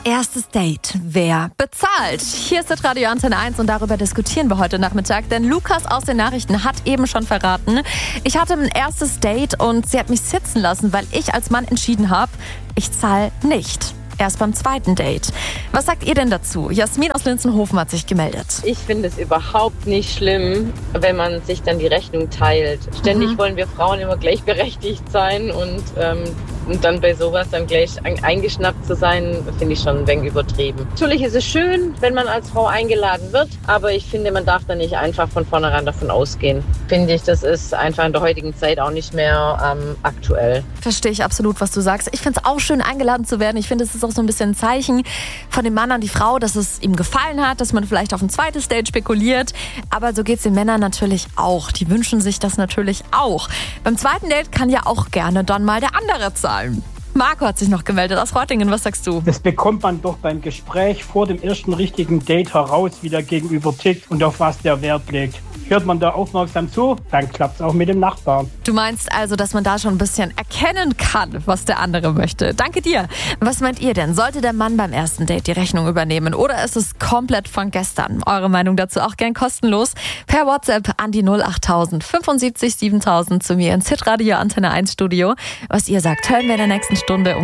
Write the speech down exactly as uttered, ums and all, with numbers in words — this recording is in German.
Erstes Date. Wer bezahlt? Hier ist das Radio Antenne eins und darüber diskutieren wir heute Nachmittag, denn Lukas aus den Nachrichten hat eben schon verraten, ich hatte ein erstes Date und sie hat mich sitzen lassen, weil ich als Mann entschieden habe, ich zahle nicht. Erst beim zweiten Date. Was sagt ihr denn dazu? Jasmin aus Linzenhofen hat sich gemeldet. Ich finde es überhaupt nicht schlimm, wenn man sich dann die Rechnung teilt. Ständig mhm. wollen wir Frauen immer gleichberechtigt sein und, ähm, und dann bei sowas dann gleich eingeschnappt zu sein, finde ich schon ein wenig übertrieben. Natürlich ist es schön, wenn man als Frau eingeladen wird, aber ich finde, man darf dann nicht einfach von vornherein davon ausgehen. Finde ich, das ist einfach in der heutigen Zeit auch nicht mehr ähm, aktuell. Verstehe ich absolut, was du sagst. Ich finde es auch schön, eingeladen zu werden. Ich finde, es ist auch so ein bisschen ein Zeichen von dem Mann an die Frau, dass es ihm gefallen hat, dass man vielleicht auf ein zweites Date spekuliert. Aber so geht es den Männern natürlich auch. Die wünschen sich das natürlich auch. Beim zweiten Date kann ja auch gerne dann mal der andere zahlen. Marco hat sich noch gemeldet aus Reutlingen. Was sagst du? Das bekommt man doch beim Gespräch vor dem ersten richtigen Date heraus, wie der Gegenüber tickt und auf was der Wert legt. Hört man da aufmerksam zu, dann klappt es auch mit dem Nachbarn. Du meinst also, dass man da schon ein bisschen erkennen kann, was der andere möchte. Danke dir. Was meint ihr denn? Sollte der Mann beim ersten Date die Rechnung übernehmen oder ist es komplett von gestern? Eure Meinung dazu auch gern kostenlos per WhatsApp an die null acht null null sieben sieben siebentausend zu mir ins Hitradio Antenne eins Studio. Was ihr sagt, hören wir in der nächsten Stunde um